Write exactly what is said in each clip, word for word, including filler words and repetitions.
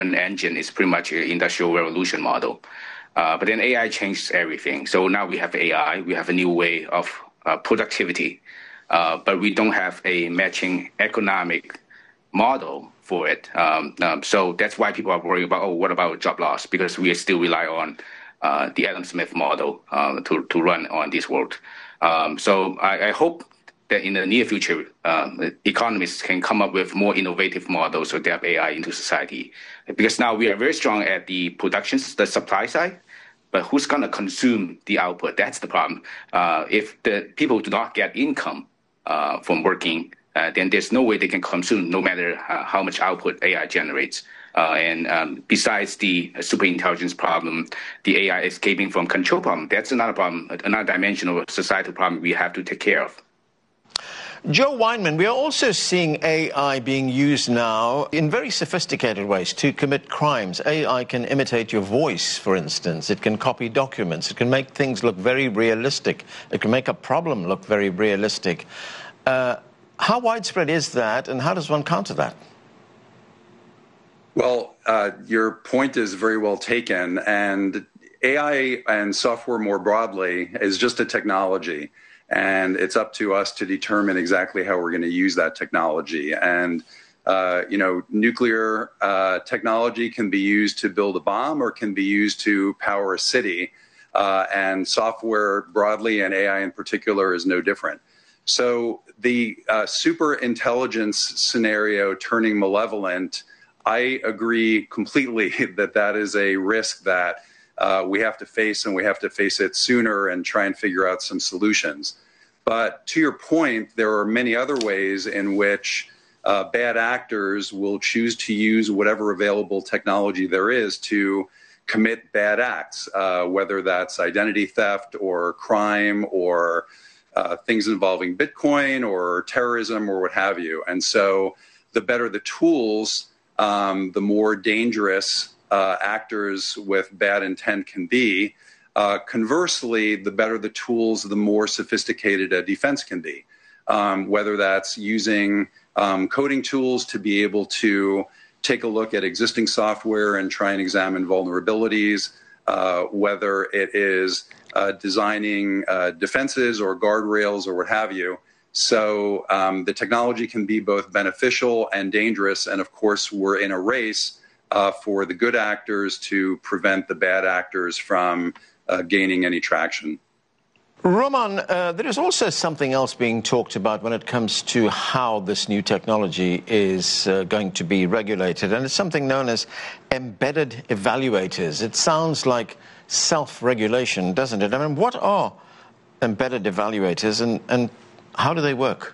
engine is pretty much an industrial revolution model. Uh, but then A I changed everything. So now we have A I, we have a new way of uh, productivity, uh, but we don't have a matching economic model for it. Um, um, so that's why people are worried about, oh, what about job loss? Because we still rely on uh, the Adam Smith model uh, to, to run on this world. Um, so I, I hope that in the near future, um, economists can come up with more innovative models to adapt A I into society. Because now we are very strong at the production, the supply side, but who's going to consume the output? That's the problem. Uh, if the people do not get income uh, from working, uh, then there's no way they can consume, no matter uh, how much output A I generates. Uh, and um, besides the superintelligence problem, the A I escaping from control problem, that's another problem, another dimension of a societal problem we have to take care of. Joe Weinman, we are also seeing A I being used now in very sophisticated ways to commit crimes. A I can imitate your voice, for instance. It can copy documents. It can make things look very realistic. It can make a problem look very realistic. Uh, how widespread is that, and how does one counter that? Well, uh, your point is very well taken, and A I and software more broadly is just a technology. And it's up to us to determine exactly how we're going to use that technology. And, uh, you know, nuclear uh, technology can be used to build a bomb or can be used to power a city. Uh, and software broadly and A I in particular is no different. So the uh, super intelligence scenario turning malevolent, I agree completely that that is a risk that Uh, we have to face, and we have to face it sooner and try and figure out some solutions. But to your point, there are many other ways in which uh, bad actors will choose to use whatever available technology there is to commit bad acts, uh, whether that's identity theft or crime or uh, things involving Bitcoin or terrorism or what have you. And so the better the tools, um, the more dangerous Uh, actors with bad intent can be. Uh, conversely, the better the tools, the more sophisticated a defense can be. Um, whether that's using um, coding tools to be able to take a look at existing software and try and examine vulnerabilities, uh, whether it is uh, designing uh, defenses or guardrails or what have you. So um, the technology can be both beneficial and dangerous. And of course, we're in a race Uh, for the good actors to prevent the bad actors from uh, gaining any traction. Roman, uh, there is also something else being talked about when it comes to how this new technology is uh, going to be regulated, and it's something known as embedded evaluators. It sounds like self-regulation, doesn't it? I mean, what are embedded evaluators, and, and how do they work?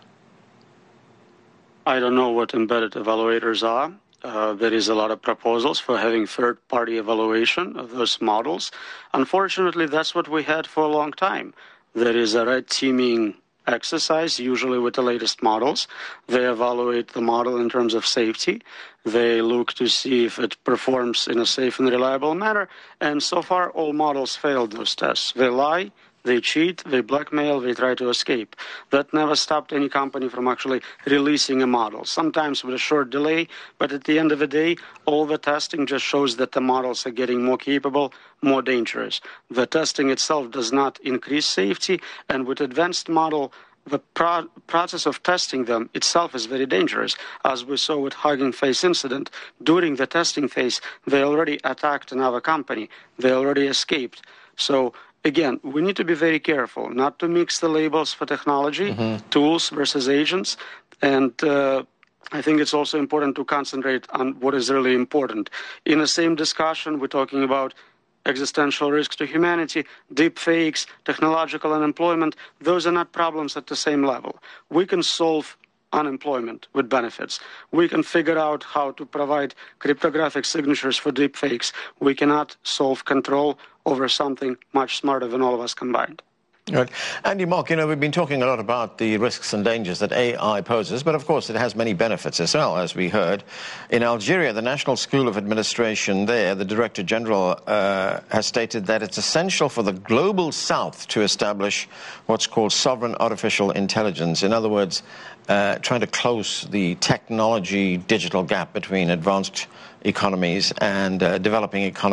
I don't know what embedded evaluators are. Uh, there is a lot of proposals for having third-party evaluation of those models. Unfortunately, that's what we had for a long time. There is a red teaming exercise, usually with the latest models. They evaluate the model in terms of safety. They look to see if it performs in a safe and reliable manner. And so far, all models failed those tests. They lie. They cheat, they blackmail, they try to escape. That never stopped any company from actually releasing a model, sometimes with a short delay, but at the end of the day, all the testing just shows that the models are getting more capable, more dangerous. The testing itself does not increase safety, and with advanced model, the pro process of testing them itself is very dangerous. As we saw with Hugging Face incident, during the testing phase, they already attacked another company. They already escaped. So again, we need to be very careful not to mix the labels for technology, mm-hmm. tools versus agents. And uh, I think it's also important to concentrate on what is really important. In the same discussion, we're talking about existential risks to humanity, deep fakes, technological unemployment. Those are not problems at the same level. We can solve unemployment with benefits. We can figure out how to provide cryptographic signatures for deep fakes. We cannot solve control over something much smarter than all of us combined. Right. Andy Mok, you know, we've been talking a lot about the risks and dangers that A I poses, but of course it has many benefits as well, as we heard. In Algeria, the National School of Administration there, the Director General uh, has stated that it's essential for the global south to establish what's called sovereign artificial intelligence. In other words, uh, trying to close the technology digital gap between advanced economies and uh, developing economies.